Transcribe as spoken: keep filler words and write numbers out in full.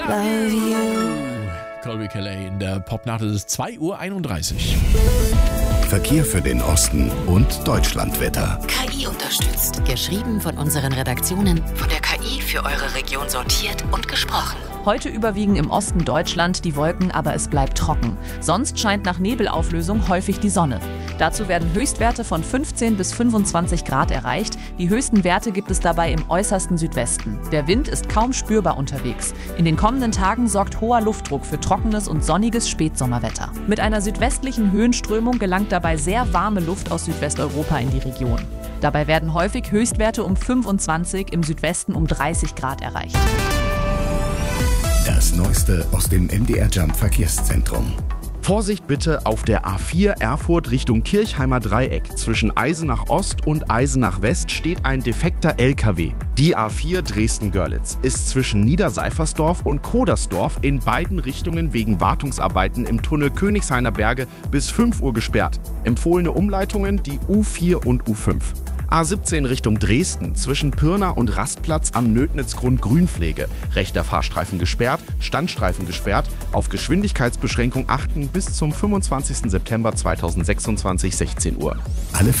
Love you. Colby Kelly in der Popnacht. Es ist zwei Uhr einunddreißig. Verkehr für den Osten und Deutschlandwetter. K I unterstützt. Geschrieben von unseren Redaktionen. Von der K I für eure Region sortiert und gesprochen. Heute überwiegen im Osten Deutschland die Wolken, aber es bleibt trocken. Sonst scheint nach Nebelauflösung häufig die Sonne. Dazu werden Höchstwerte von fünfzehn bis fünfundzwanzig Grad erreicht. Die höchsten Werte gibt es dabei im äußersten Südwesten. Der Wind ist kaum spürbar unterwegs. In den kommenden Tagen sorgt hoher Luftdruck für trockenes und sonniges Spätsommerwetter. Mit einer südwestlichen Höhenströmung gelangt dabei sehr warme Luft aus Südwesteuropa in die Region. Dabei werden häufig Höchstwerte um fünfundzwanzig, im Südwesten um dreißig Grad erreicht. Das Neueste aus dem M D R Jump Verkehrszentrum. Vorsicht bitte auf der A vier Erfurt Richtung Kirchheimer Dreieck. Zwischen Eisenach Ost und Eisenach West steht ein defekter L K W. Die A vier Dresden-Görlitz ist zwischen Niederseifersdorf und Kodersdorf in beiden Richtungen wegen Wartungsarbeiten im Tunnel Königshainer Berge bis fünf Uhr gesperrt. Empfohlene Umleitungen die U vier und U fünf. A siebzehn Richtung Dresden, zwischen Pirna und Rastplatz am Nötnitzgrund Grünpflege. Rechter Fahrstreifen gesperrt, Standstreifen gesperrt, auf Geschwindigkeitsbeschränkung achten bis zum fünfundzwanzigsten September zweitausendsechsundzwanzig, sechzehn Uhr. Alle